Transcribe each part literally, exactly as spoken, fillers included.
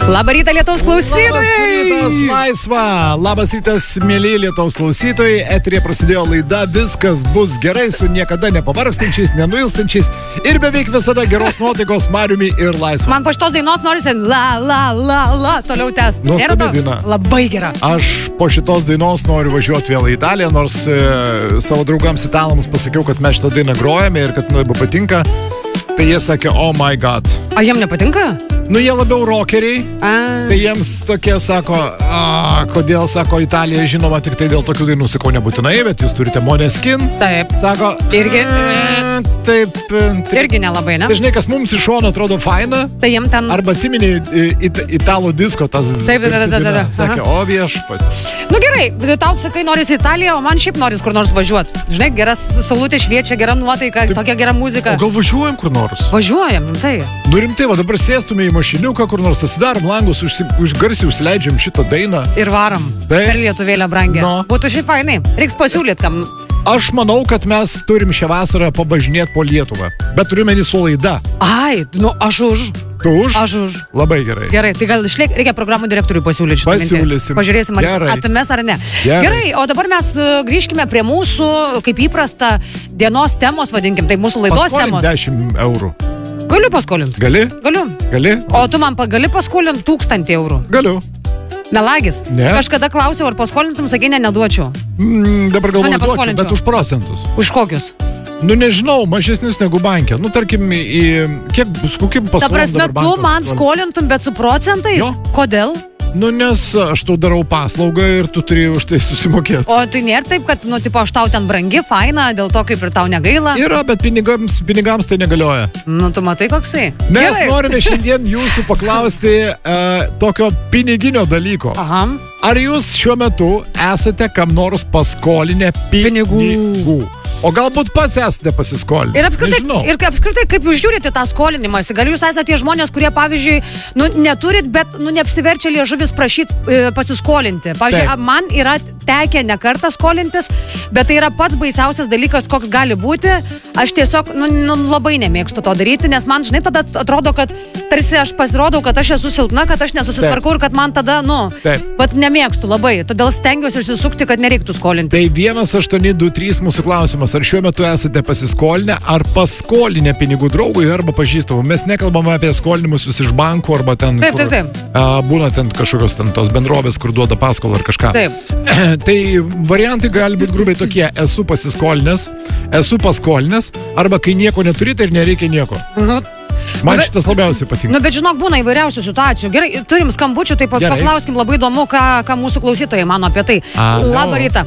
Labą rytą, Lietuvos klausytojai! Labas rytas, laisva! Labas rytas, mėly Lietuvos klausytojai. Eterėje prasidėjo laida Viskas bus gerai su niekada nepavargstančiais, nenuilstančiais ir beveik visada geros nuotaikos Mariumi ir Laisva. Man po šitos dainos norisi la, la, la, la, toliau tęsti. Nuostabi daina. Labai gera. Aš po šitos dainos noriu važiuoti vėl į Italiją, nors e, savo draugams italams pasakiau, kad mes šitą dainą grojame ir kad man patinka. Tai jie sakė, oh my god. A jiem nepatinka? Nu, jie labiau rockeriai, A. tai jiems tokie sako, a, kodėl, sako, Italija žinoma tik tai dėl tokių dainų, sakau, nebūtinai, bet jūs turite Måneskin. Taip. Sako, Irgi. a, taip, taip. Irgi nelabai, ne? Dažnai, kas mums iš šono atrodo faina, Tai jiem ten... arba atsimeni it, italų disko, tas... Taip, taip, taip, taip, taip. Sakė, o viešpat. Nu gerai, tau sakai, norisi Italiją, o man šiaip noris kur nors važiuoti. Žinai, geras salutė šviečia, gera nuotaika, Taip. tokia gera muzika. O gal važiuojam kur nors? Važiuojam, tai. Nu rimtai, va dabar sėstume į mašiniuką, kur nors atsidarom langus, užsi, už garsiai užsileidžiam šitą dainą. Ir varam. Taip. Per lietuvėlę brangę. No. Būtų šiaip fainai. Reiks pasiūlyt, kam... Aš manau, kad mes turim šią vasarą pabažinėti po Lietuvą. Bet turiu menį su laida. Ai, nu aš už. Tu už? Aš už. Labai gerai. Gerai, tai gal išliek, reikia programų direktoriui pasiūlyti šitą mintį. Pasiūlysim. Pažiūrėsim, ar Gerai. atmes ar ne. Gerai. Gerai, o dabar mes uh, grįžkime prie mūsų, kaip įprasta, dienos temos, vadinkim, tai mūsų laidos Paskolink temos. dešimt eurų. Galiu paskolinti. Gali? Galiu. Gali? O tu man pa- gali paskolinti tūkstantį eurų. Galiu. Melagis. Ne. Kažkada klausiau, ar paskolintum, sakai, ne, neduočiau. Mm, dabar Nu, galvoju, duočiau, nepaskolinčiau. bet už procentus. Už kokius? Nu, nežinau, mažesnius negu bankė. Nu, tarkim, į... Kiek bus, kokim Ta paskolom prasme, dabar tu bankas man skolinti? skolintum, bet su procentais? Jo. Kodėl? Nu, nes aš tau darau paslaugą ir tu turi už tai susimokėti. O tai nėra taip, kad, nu, tipo, aš tau ten brangi, faina, dėl to kaip ir tau negaila. Yra, bet pinigams, pinigams tai negalioja. Nu, tu matai, koksai. Mes Gerai. norime šiandien jūsų paklausti uh, tokio piniginio dalyko. Aha. Ar jūs šiuo metu esate kam nors paskolinę pinigų? Pinigų. O galbūt pats esate pasiskolinę? Ir apskritai, Nežinau. ir apskritai, kaip jūs žiūrite tą skolinimąsi? Gal jūs esate tie žmonės, kurie, pavyzdžiui, nu, neturit, bet nu, neapsiverčia liežuvis prašyti e, pasiskolinti. Pavyzdžiui, Taip. a, man yra tekę ne kartą skolintis, bet tai yra pats baisiausias dalykas, koks gali būti. Aš tiesiog nu, nu, labai nemėgstu to daryti, nes man, žinai, tada atrodo, kad tarsi aš pasirodau, kad aš esu silpna, kad aš nesusitvarkau ir kad man tada, nu, Taip. bet nemėgstu labai. Todėl stengiuosi išsisukti, kad nereiktų skolinti. Tai vienas aštuoni du trys mūsų klausimas. Ar šiuo metu esate pasiskolinę ar paskolinę pinigų draugui arba pažįstamų? Mes nekalbame apie skolinimus iš bankų arba ten, Taip, kur, taip, taip. A, būna ten kažkokios ten tos bendrovės, kur duoda paskolą ar kažką. Taip. Tai variantai gali būti grubiai tokie. Esu pasiskolinęs, esu paskolinęs, arba kai nieko neturite ir nereikia nieko. Nu, Man bet- šitas labiausiai patinka. Nu, bet žinok, būna įvairiausių situacijų. Gerai, turim skambučių, tai pa- Gerai. paklauskim, labai įdomu, ką, ką mūsų klausytojai mano apie tai. Alio. Labą rytą.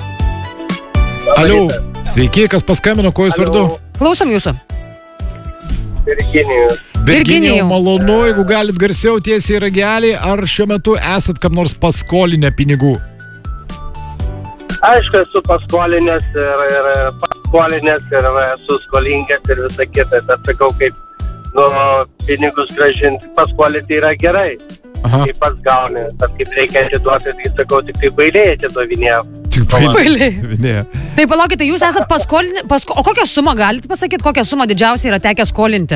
Aliau, sveiki, kas paskambino, kuo jūs vardu? Klausom jūsų. Virginijus. Virginijau. Malonu, jeigu galit garsiau tiesiai į ragelį, ar šiuo metu esat kam nors paskolinę pinigų? Aišku, esu paskolinęs ir, ir paskolinęs ir esu skolingas ir visą kitą. Bet sakau, kaip nu, pinigus gražinti, paskolinti yra gerai. Aha. Kaip pats gauni, bet kaip reikia atiduoti, tai sakau, tik tai bailiai atiduovinėjau. Tik Bailiai. bailiai. Tai palaukite, jūs esat paskolinę, pasko... o kokią sumą galite pasakyti, kokią sumą didžiausiai yra tekę skolinti?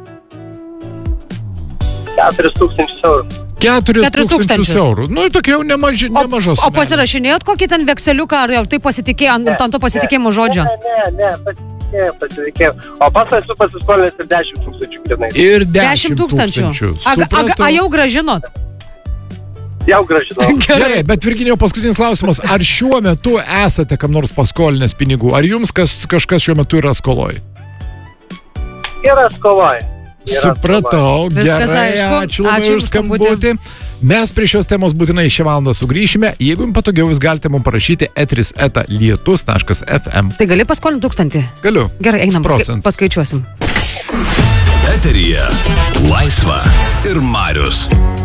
keturis tūkstančius eurų. Keturis Keturis tūkstančius tūkstančius. eurų. Nu, tokia jau nemaži, O, nemaža o sumelė. pasirašinėjot kokį ten vekseliuką, ar jau tai pasitikėjo ant, ant to pasitikėjimo žodžio? Ne, ne, ne, pasitikėjau, pasitikėjau. O pas esu pasiskolinęs ir dešimt tūkstančių grinai. Ir Dešimt dešimt tūkstančių. tūkstančių. A, a, a, a jau gražinot? Jau gražinau. Gerai, bet Virginijau, paskutinis klausimas. Ar šiuo metu esate kam nors paskolinęs pinigų? Ar jums kas, kažkas šiuo metu yra skoloj? Yra skoloj. Yra Supratau, Viskas gerai, aišku. ačiū labai Ačiū už už skambutį. skambutį. Mes prie šios temos būtinai šią valandą sugrįšime. Jeigu jums patogiau, jūs galite mums parašyti etris eta lietus taškas ef em. Tai gali paskolinti tūkstantį? Galiu. Gerai, einam, paskai, Procentų. paskaičiuosim. Eteryje Laisva ir Marius.